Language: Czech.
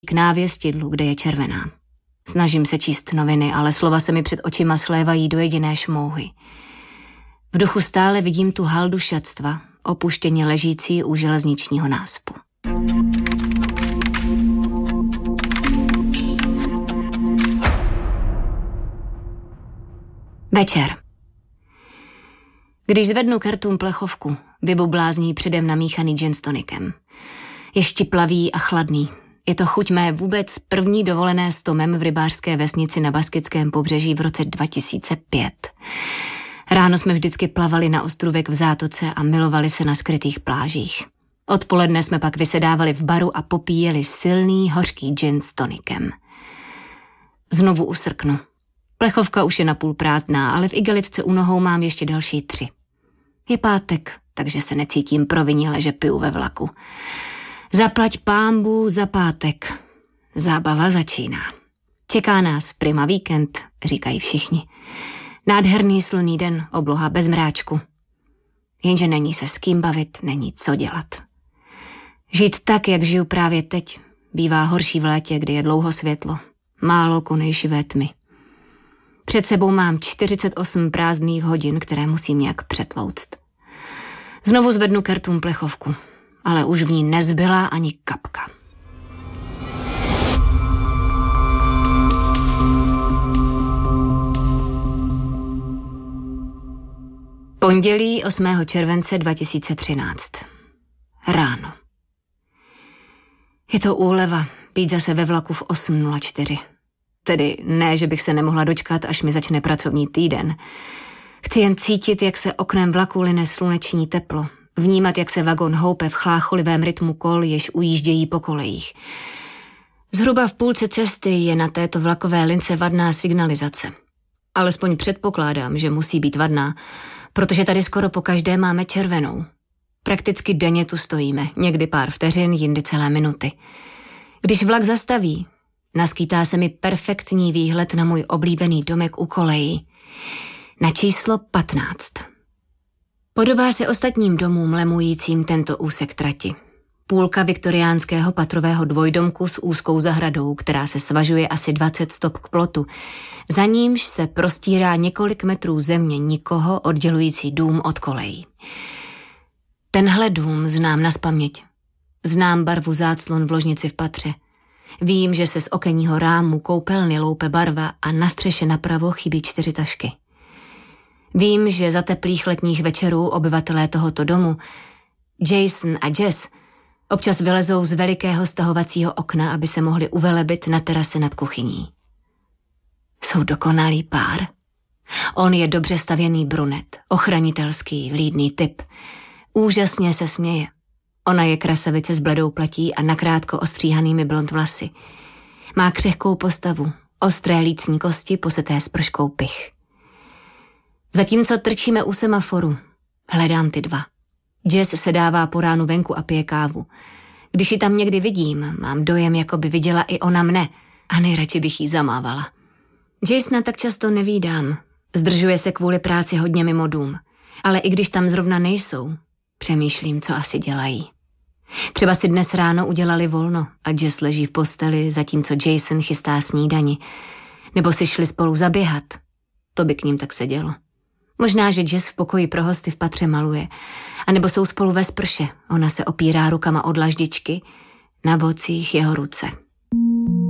k návěstidlu, kde je červená. Snažím se číst noviny, ale slova se mi před očima slévají do jediné šmouhy. V duchu stále vidím tu haldu šatstva, opuštěně ležící u železničního náspu. Večer. Když zvednu Kertům plechovku, vybublázní předem namíchaný gin s tonikem. Je štiplavý a chladný. Je to chuť mé vůbec první dovolené s Tomem v rybářské vesnici na baskickém pobřeží v roce 2005. Ráno jsme vždycky plavali na ostrůvek v zátoce a milovali se na skrytých plážích. Odpoledne jsme pak vysedávali v baru a popíjeli silný, hořký gin s tonikem. Znovu usrknu. Plechovka už je napůl prázdná, ale v igelitce u nohou mám ještě další 3. Je pátek, takže se necítím provinile, že piju ve vlaku. Zaplať pánbů za pátek. Zábava začíná. Čeká nás prima víkend, říkají všichni. Nádherný slunný den, obloha bez mráčku. Jenže není se s kým bavit, není co dělat. Žít tak, jak žiju právě teď, bývá horší v létě, kdy je dlouho světlo. Málo konejšivé tmy. Před sebou mám 48 prázdných hodin, které musím nějak přetlouct. Znovu zvednu Kertům plechovku, ale už v ní nezbyla ani kapka. Pondělí 8. července 2013. Ráno. Je to úleva být zase ve vlaku v 8:04. Tedy ne, že bych se nemohla dočkat, až mi začne pracovní týden. Chci jen cítit, jak se oknem vlaku line sluneční teplo. Vnímat, jak se vagon houpe v chlácholivém rytmu kol, jež ujíždějí po kolejích. Zhruba v půlce cesty je na této vlakové lince vadná signalizace. Alespoň předpokládám, že musí být vadná, protože tady skoro po každé máme červenou. Prakticky denně tu stojíme, někdy pár vteřin, jindy celé minuty. Když vlak zastaví, naskýtá se mi perfektní výhled na můj oblíbený domek u kolejí. Na číslo 15. Podobá se ostatním domům lemujícím tento úsek trati. Půlka viktoriánského patrového dvojdomku s úzkou zahradou, která se svažuje asi 20 stop k plotu. Za nímž se prostírá několik metrů země nikoho oddělující dům od kolejí. Tenhle dům znám nazpaměť. Znám barvu záclon v ložnici v patře. Vím, že se z okenního rámu koupelny loupe barva a na střeše napravo chybí 4 tašky. Vím, že za teplých letních večerů obyvatelé tohoto domu, Jason a Jess, občas vylezou z velikého stahovacího okna, aby se mohli uvelebit na terase nad kuchyní. Jsou dokonalý pár. On je dobře stavěný brunet, ochranitelský, vlídný typ. Úžasně se směje. Ona je krasavice s bledou platí a nakrátko ostříhanými blond vlasy. Má křehkou postavu, ostré lícní kosti poseté sprškou pich. Zatímco trčíme u semaforu, hledám ty 2. Jess se dává po ránu venku a pije kávu. Když ji tam někdy vidím, mám dojem, jako by viděla i ona mne a nejradši bych jí zamávala. Jasona tak často nevídám, zdržuje se kvůli práci hodně mimo dům, ale i když tam zrovna nejsou, přemýšlím, co asi dělají. Třeba si dnes ráno udělali volno a Jess leží v posteli, zatímco Jason chystá snídani. Nebo si šli spolu zaběhat. To by k ním tak sedělo. Možná, že Jess v pokoji pro hosty v patře maluje. A nebo jsou spolu ve sprše. Ona se opírá rukama o dlaždičky, na bocích jeho ruce.